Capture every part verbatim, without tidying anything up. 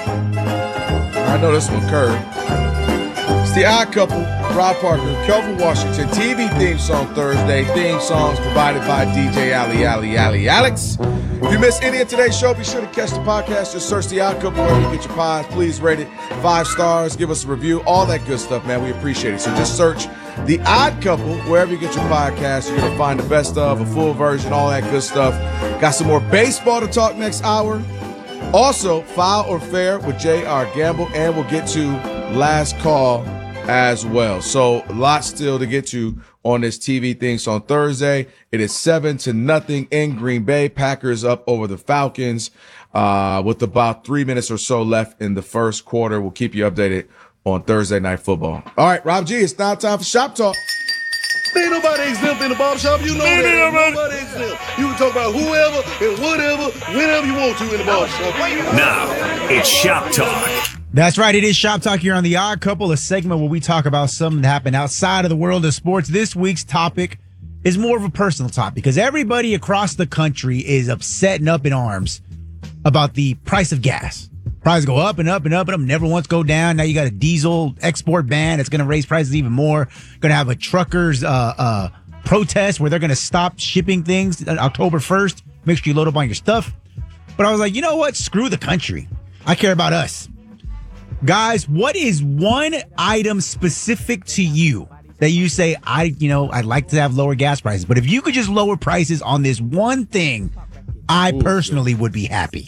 I know this one, Curve. It's the Odd Couple, Rob Parker, Kelvin Washington. T V theme song Thursday. Theme songs provided by D J Ali, Ali, Ali, Alex. If you missed any of today's show, be sure to catch the podcast. Just search the Odd Couple wherever you get your pods. Please rate it five stars. Give us a review. All that good stuff, man. We appreciate it. So just search the Odd Couple wherever you get your podcast. You're going to find the best of, a full version, all that good stuff. Got some more baseball to talk next hour. Also, Foul or Fair with J R Gamble, and we'll get to Last Call as well. So, lots still to get to on this T V things on Thursday. It is seven to nothing in Green Bay. Packers up over the Falcons uh, with about three minutes or so left in the first quarter. We'll keep you updated on Thursday Night Football. All right, Rob G, it's now time for Shop Talk. Ain't nobody exempt in the barbershop. You know that. Ain't nobody exempt. You can talk about whoever and whatever, whenever you want to in the barbershop. Now, it's Shop Talk. That's right. It is Shop Talk here on The Odd Couple, a segment where we talk about something that happened outside of the world of sports. This week's topic is more of a personal topic because everybody across the country is upset and up in arms about the price of gas. Prices go up and up and up and up, never once go down. Now you got a diesel export ban that's going to raise prices even more. Going to have a truckers uh, uh, protest where they're going to stop shipping things on October first. Make sure you load up on your stuff. But I was like, you know what? Screw the country. I care about us. Guys, what is one item specific to you that you say, I, you know, I'd like to have lower gas prices, but if you could just lower prices on this one thing, I personally would be happy.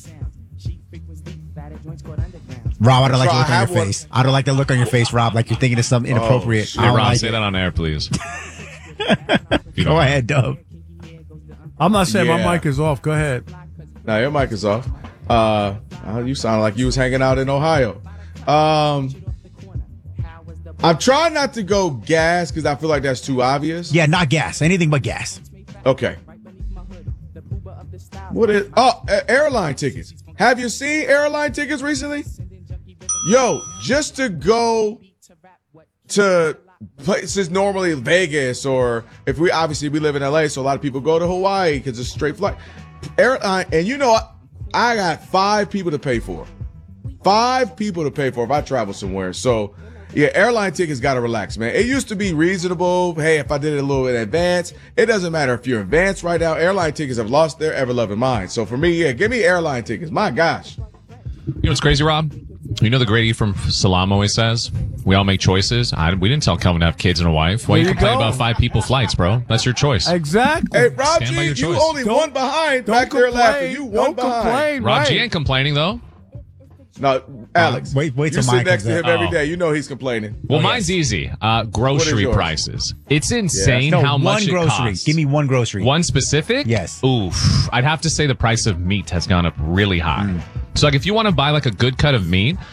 Rob, I don't like the look on your face. I don't like the look on your face, Rob, like you're thinking of something inappropriate. Oh, hey, Rob, like say it. that on air, please. Go ahead, Dub. I'm not saying Yeah. my mic is off. Go ahead. Now your mic is off. Uh, you sound like you was hanging out in Ohio. Um, I'm trying not to go gas because I feel like that's too obvious. Yeah, not gas. Anything but gas. Okay. What is? Oh, a- airline tickets. Have you seen airline tickets recently? Yo, just to go to places normally Vegas, or if we obviously we live in L A, so a lot of people go to Hawaii because it's a straight flight. Airline, and you know, I, I got five people to pay for. Five people to pay for if I travel somewhere. So, yeah, airline tickets got to relax, man. It used to be reasonable. Hey, if I did it a little in advance, it doesn't matter if you're in advance right now. Airline tickets have lost their ever-loving mind. So for me, yeah, give me airline tickets. My gosh. You know what's crazy, Rob? You know the Grady from Salam always says, we all make choices. I, we didn't tell Kelvin to have kids and a wife. Why There you you complain go. about five people flights, bro? That's your choice. Exactly. Hey, Rob Stand by G, your you choice. only Don't- one behind Don't back there complain. laughing. You one Don't behind. complain. Rob right. G ain't complaining, though. No, Alex. Wait- wait you till sit mine next comes to him up. every Oh. day. You know he's complaining. Well, Oh, mine's easy. Uh, grocery yours? prices. It's insane No, how much one grocery. it costs. Give me one grocery. One specific? Yes. Oof. I'd have to say the price of meat has gone up really high. Mm. So, like, if you want to buy, like, a good cut of meat,